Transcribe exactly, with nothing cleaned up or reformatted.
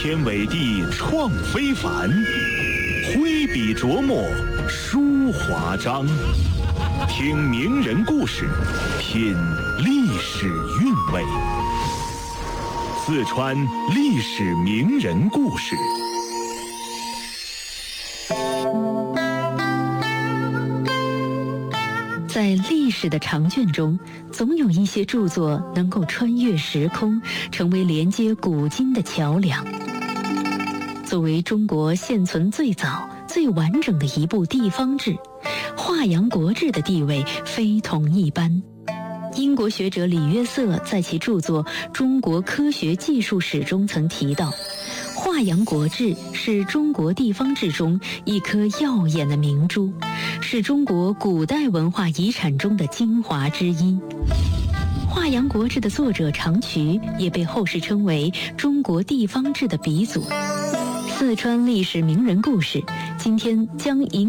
天伟地创非凡，挥笔琢磨书华章。听名人故事，品历史韵味。四川历史名人故事。 在历史的长卷中，总有一些著作能够穿越时空，成为连接古今的桥梁。作为中国现存最早、最完整的一部地方志，《华阳国志》的地位非同一般。英国学者李约瑟在其著作《中国科学技术史》中曾提到，《华阳国志》是中国地方志中一颗耀眼的明珠，是中国古代文化遗产中的精华之一。《华阳国志》的作者常渠也被后世称为中国地方志的鼻祖。四川历史名人故事，今天将引